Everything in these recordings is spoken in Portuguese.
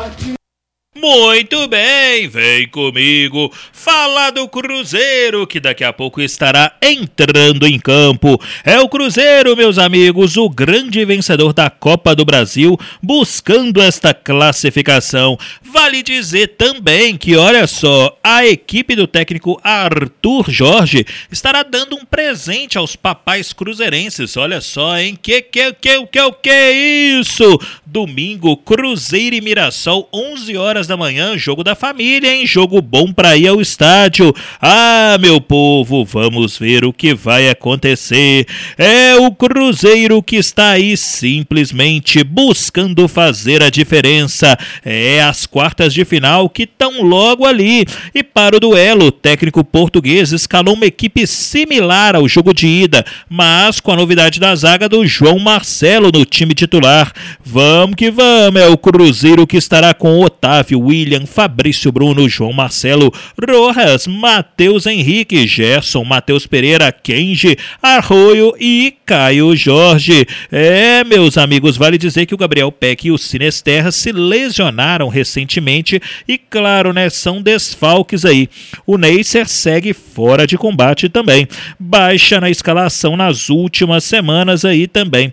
Muito bem, vem comigo falar do Cruzeiro, que daqui a pouco estará entrando em campo. É o Cruzeiro, meus amigos, o grande vencedor da Copa do Brasil, buscando esta classificação. Vale dizer também que, olha só, a equipe do técnico Arthur Jorge estará dando um presente aos papais cruzeirenses. Olha só, hein? Que é isso? Domingo, Cruzeiro e Mirassol, 11 horas da manhã, jogo da família, hein? Jogo bom para ir ao estádio. Ah, meu povo, vamos ver o que vai acontecer. É o Cruzeiro que está aí simplesmente buscando fazer a diferença. É as quartas de final que estão logo ali. E para o duelo, o técnico português escalou uma equipe similar ao jogo de ida, mas com a novidade da zaga do João Marcelo no time titular. Vamos que vamos, é o Cruzeiro que estará com Otávio, William, Fabrício Bruno, João Marcelo, Rojas, Matheus Henrique, Gerson, Matheus Pereira, Kenji, Arroio e Caio Jorge. É, meus amigos, vale dizer que o Gabriel Peck e o Sinesterra se lesionaram recentemente e, claro, né, são desfalques aí. O Neisser segue fora de combate também. Baixa na escalação nas últimas semanas aí também.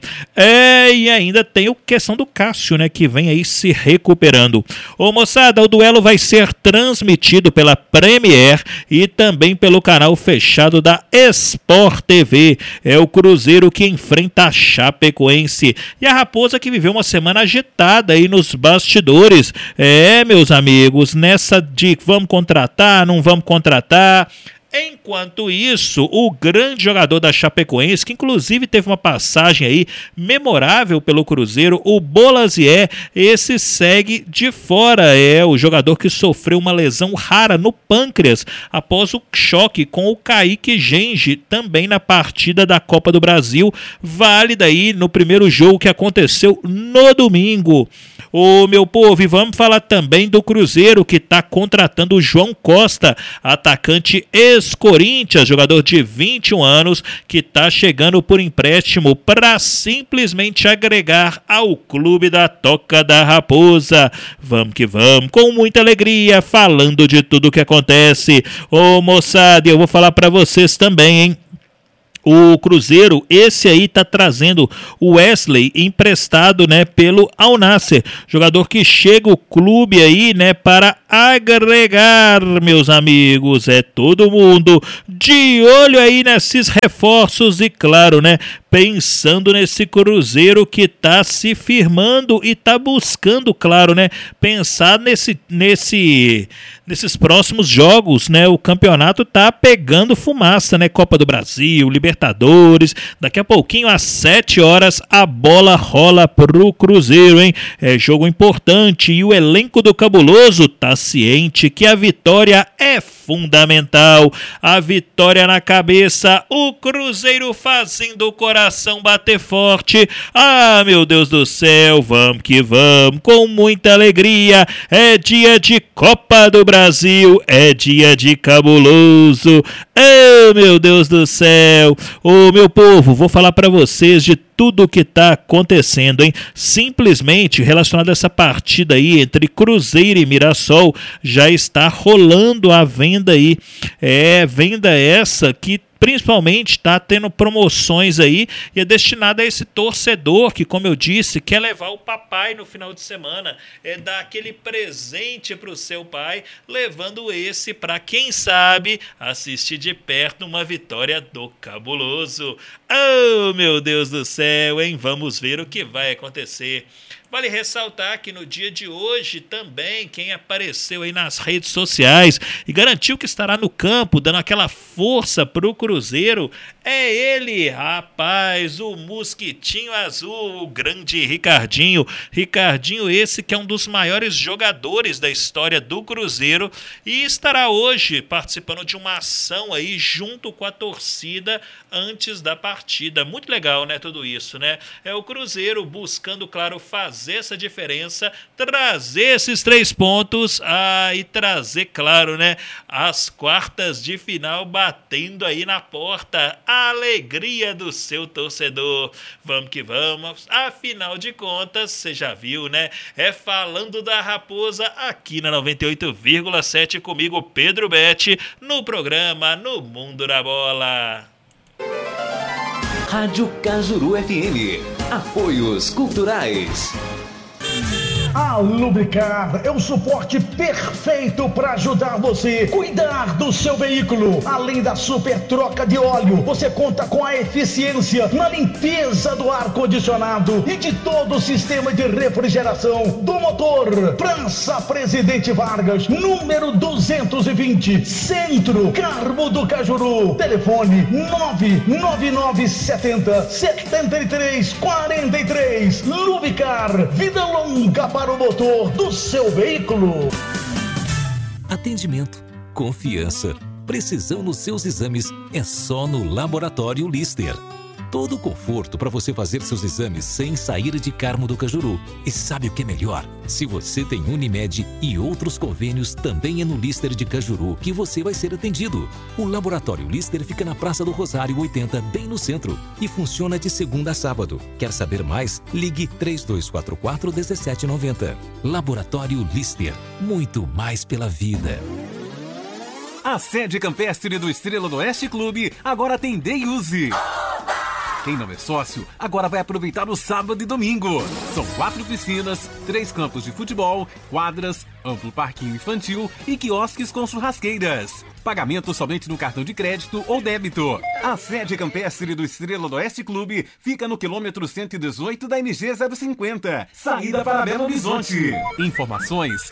E ainda tem a questão do Cássio, né, que vem aí se recuperando. Ô moçada, o duelo vai ser transmitido pela Premier e também pelo canal fechado da Sport TV. É o Cruzeiro que enfrenta a Chapecoense e a Raposa que viveu uma semana agitada aí nos bastidores. Meus amigos, nessa de vamos contratar, não vamos contratar. Enquanto isso, o grande jogador da Chapecoense, que inclusive teve uma passagem aí memorável pelo Cruzeiro, o Bolazier, esse segue de fora. É o jogador que sofreu uma lesão rara no pâncreas após o choque com o Kaique Gengi, também na partida da Copa do Brasil, válida aí no primeiro jogo que aconteceu no domingo. Ô meu povo, e vamos falar também do Cruzeiro, que está contratando o João Costa, atacante ex-Corinthians, jogador de 21 anos, que está chegando por empréstimo para simplesmente agregar ao clube da Toca da Raposa. Vamos que vamos, com muita alegria, falando de tudo o que acontece. Ô moçada, eu vou falar para vocês também, hein? O Cruzeiro, esse aí tá trazendo o Wesley emprestado, né, pelo Al Nassr, jogador que chega o clube aí, né, para agregar, meus amigos, todo mundo de olho aí nesses reforços e, claro, né, pensando nesse Cruzeiro que tá se firmando e tá buscando, claro, né, pensar nesses próximos jogos, né, o campeonato tá pegando fumaça, né, Copa do Brasil, Libertadores, daqui a pouquinho às 7 horas a bola rola pro Cruzeiro, hein, é jogo importante e o elenco do Cabuloso tá ciente que a vitória é fundamental, a vitória na cabeça, o Cruzeiro fazendo o coração bater forte. Ah, meu Deus do céu, vamos que vamos, com muita alegria, é dia de Copa do Brasil, é dia de Cabuloso. Oh, meu Deus do céu, ô meu povo, vou falar para vocês de tudo o que está acontecendo, hein? Simplesmente relacionado a essa partida aí entre Cruzeiro e Mirassol, já está rolando a venda aí. Venda essa que principalmente está tendo promoções aí e é destinada a esse torcedor que, como eu disse, quer levar o papai no final de semana, dar aquele presente para o seu pai, levando esse para, quem sabe, assistir de perto uma vitória do Cabuloso. Oh, meu Deus do céu, hein? Vamos ver o que vai acontecer. Vale ressaltar que no dia de hoje também quem apareceu aí nas redes sociais e garantiu que estará no campo dando aquela força pro Cruzeiro é ele, rapaz, o Mosquitinho Azul, o grande Ricardinho. Ricardinho esse que é um dos maiores jogadores da história do Cruzeiro e estará hoje participando de uma ação aí junto com a torcida antes da partida. Muito legal, né, tudo isso, né? É o Cruzeiro buscando, claro, fazer fazer essa diferença, trazer esses 3 pontos e trazer, claro, né, as quartas de final batendo aí na porta, a alegria do seu torcedor. Vamos que vamos, afinal de contas, você já viu, né, falando da Raposa aqui na 98,7 comigo, Pedro Betti, no programa No Mundo da Bola. Rádio Cajuru FM. Apoios culturais. A Lubricar é o suporte perfeito para ajudar você a cuidar do seu veículo. Além da super troca de óleo, você conta com a eficiência na limpeza do ar-condicionado e de todo o sistema de refrigeração do motor. Praça Presidente Vargas, número 220, Centro, Carmo do Cajuru. Telefone 99970-7343. Lubricar, vida longa para o motor do seu veículo. Atendimento, confiança, precisão nos seus exames é só no Laboratório Lister. Todo o conforto para você fazer seus exames sem sair de Carmo do Cajuru. E sabe o que é melhor? Se você tem Unimed e outros convênios, também é no Lister de Cajuru que você vai ser atendido. O Laboratório Lister fica na Praça do Rosário 80, bem no centro, e funciona de segunda a sábado. Quer saber mais? Ligue 3244-1790. Laboratório Lister, muito mais pela vida. A sede campestre do Estrela do Oeste Clube agora tem Day Use. Quem não é sócio, agora vai aproveitar o sábado e domingo. São 4 piscinas, 3 campos de futebol, quadras, amplo parquinho infantil e quiosques com churrasqueiras. Pagamento somente no cartão de crédito ou débito. A sede campestre do Estrela do Oeste Clube fica no quilômetro 118 da MG 050, saída para Belo Horizonte. Informações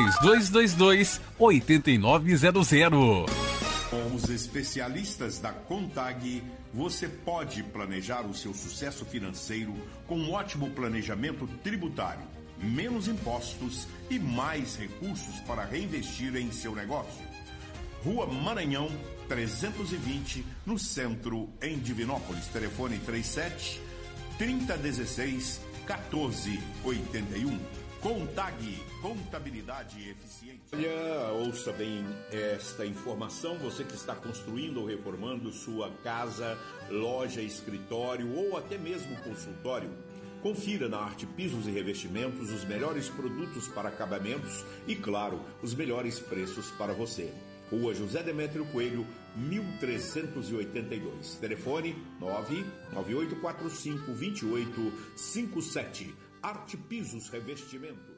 3222-8900. Com os especialistas da Contag, você pode planejar o seu sucesso financeiro com um ótimo planejamento tributário, menos impostos e mais recursos para reinvestir em seu negócio. Rua Maranhão, 320, no centro, em Divinópolis. Telefone 37 3016 1481. Contag, contabilidade eficiente. Olha, ouça bem esta informação. Você que está construindo ou reformando sua casa, loja, escritório ou até mesmo consultório, confira na Arte Pisos e Revestimentos os melhores produtos para acabamentos e, claro, os melhores preços para você. Rua José Demétrio Coelho, 1382. Telefone 998452857. Arte Pisos Revestimentos.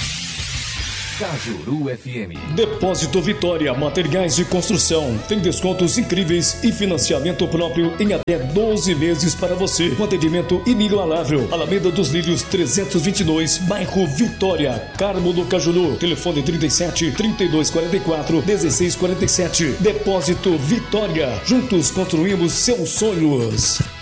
Cajuru FM. Depósito Vitória, materiais de construção. Tem descontos incríveis e financiamento próprio em até 12 meses para você. Com atendimento inigualável. Alameda dos Lírios 322, bairro Vitória, Carmo do Cajuru. Telefone 37 3244 1647. Depósito Vitória. Juntos construímos seus sonhos.